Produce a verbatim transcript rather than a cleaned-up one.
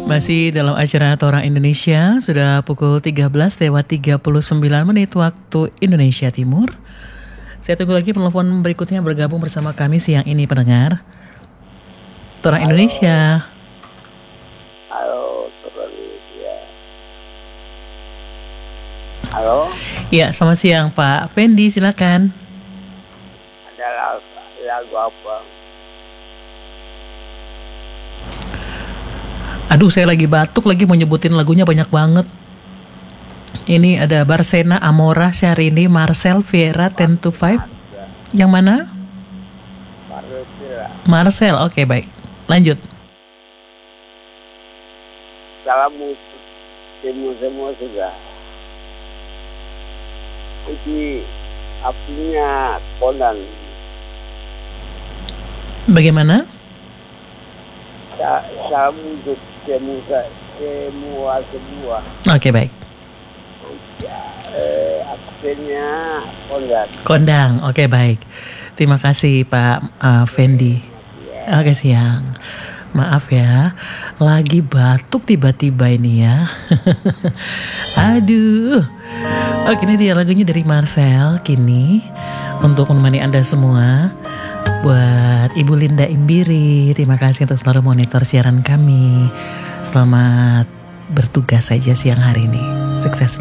Masih dalam acara Tora Indonesia, sudah pukul tiga belas lewat tiga puluh sembilan menit waktu Indonesia Timur. Saya tunggu lagi penelpon berikutnya bergabung bersama kami siang ini pendengar. Tora Indonesia. Halo, Tora Indonesia. Halo. Ya, selamat siang Pak Fendi, silakan. Ada lagu, lagu apa? Aduh, saya lagi batuk, lagi mau nyebutin lagunya banyak banget. Ini ada Barsena, Amora, Syahrini, Marcel, Viera, Ten to Five. Yang mana? Marcel, oke okay, baik. Lanjut. Salam semua semua sudah. Jadi apinya Conan. Bagaimana? Salam untuk semua semua semua. Oke okay, baik. Eh, apinya Conan. Kondang, oke okay, baik. Terima kasih Pak uh, Fendi. Oke okay, siang. Maaf ya, lagi batuk tiba-tiba ini ya. Aduh. Oke, ini dia lagunya dari Marcel kini untuk menemani Anda semua. Buat Ibu Linda Imbiri, terima kasih untuk selalu monitor siaran kami. Selamat bertugas saja siang hari ini. Sukses.